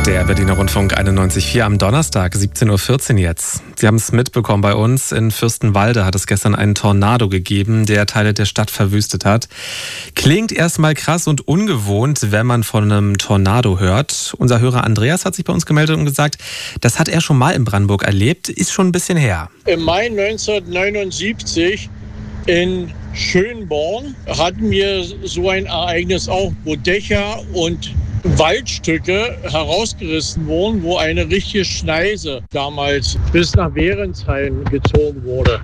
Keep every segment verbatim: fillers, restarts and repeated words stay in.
Der Berliner Rundfunk einundneunzig Komma vier am Donnerstag, siebzehn Uhr vierzehn jetzt. Sie haben es mitbekommen, bei uns in Fürstenwalde hat es gestern einen Tornado gegeben, der Teile der Stadt verwüstet hat. Klingt erstmal krass und ungewohnt, wenn man von einem Tornado hört. Unser Hörer Andreas hat sich bei uns gemeldet und gesagt, das hat er schon mal in Brandenburg erlebt, ist schon ein bisschen her. Im Mai neunzehnhundertneunundsiebzig in Schönborn hatten wir so ein Ereignis auch, wo Dächer und Waldstücke herausgerissen wurden, wo eine richtige Schneise damals bis nach Währensheim gezogen wurde.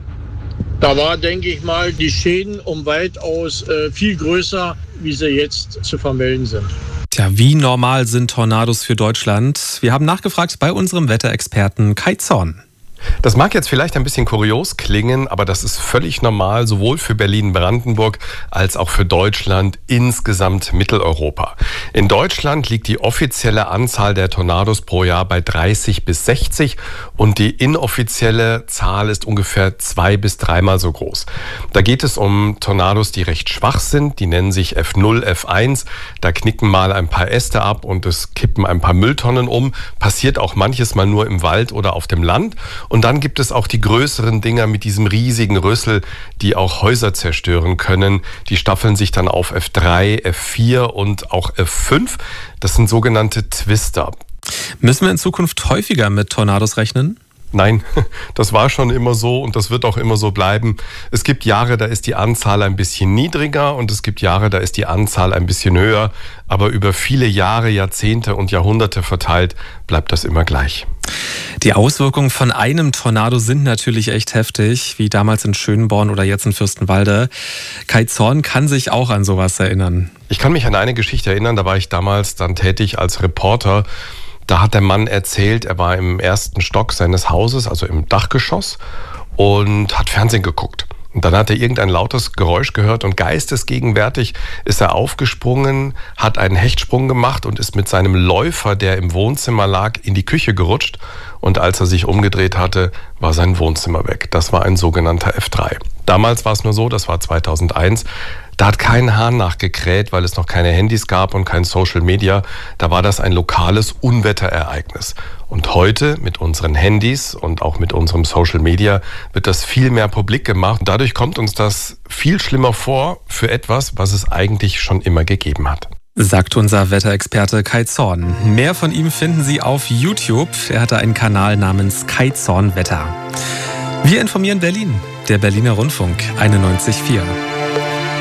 Da war, denke ich mal, die Schäden um weitaus äh, viel größer, wie sie jetzt zu vermelden sind. Tja, wie normal sind Tornados für Deutschland? Wir haben nachgefragt bei unserem Wetterexperten Kai Zorn. Das mag jetzt vielleicht ein bisschen kurios klingen, aber das ist völlig normal, sowohl für Berlin-Brandenburg als auch für Deutschland, insgesamt Mitteleuropa. In Deutschland liegt die offizielle Anzahl der Tornados pro Jahr bei dreißig bis sechzig und die inoffizielle Zahl ist ungefähr zwei- bis dreimal so groß. Da geht es um Tornados, die recht schwach sind, die nennen sich F null, F eins. Da knicken mal ein paar Äste ab und es kippen ein paar Mülltonnen um. Passiert auch manches Mal nur im Wald oder auf dem Land. Und dann gibt es auch die größeren Dinger mit diesem riesigen Rüssel, die auch Häuser zerstören können. Die staffeln sich dann auf F drei, F vier und auch F fünf. Das sind sogenannte Twister. Müssen wir in Zukunft häufiger mit Tornados rechnen? Nein, das war schon immer so und das wird auch immer so bleiben. Es gibt Jahre, da ist die Anzahl ein bisschen niedriger und es gibt Jahre, da ist die Anzahl ein bisschen höher. Aber über viele Jahre, Jahrzehnte und Jahrhunderte verteilt bleibt das immer gleich. Die Auswirkungen von einem Tornado sind natürlich echt heftig, wie damals in Schönborn oder jetzt in Fürstenwalde. Kai Zorn kann sich auch an sowas erinnern. Ich kann mich an eine Geschichte erinnern, da war ich damals dann tätig als Reporter. Da hat der Mann erzählt, er war im ersten Stock seines Hauses, also im Dachgeschoss, und hat Fernsehen geguckt. Und dann hat er irgendein lautes Geräusch gehört und geistesgegenwärtig ist er aufgesprungen, hat einen Hechtsprung gemacht und ist mit seinem Läufer, der im Wohnzimmer lag, in die Küche gerutscht. Und als er sich umgedreht hatte, war sein Wohnzimmer weg. Das war ein sogenannter F drei. Damals war es nur so, das war zweitausendeins, da hat kein Hahn nachgekräht, weil es noch keine Handys gab und kein Social Media. Da war das ein lokales Unwetterereignis. Und heute mit unseren Handys und auch mit unserem Social Media wird das viel mehr publik gemacht. Und dadurch kommt uns das viel schlimmer vor für etwas, was es eigentlich schon immer gegeben hat. Sagt unser Wetterexperte Kai Zorn. Mehr von ihm finden Sie auf YouTube. Er hatte einen Kanal namens Kai Zorn Wetter. Wir informieren Berlin. Der Berliner Rundfunk einundneunzig Komma vier.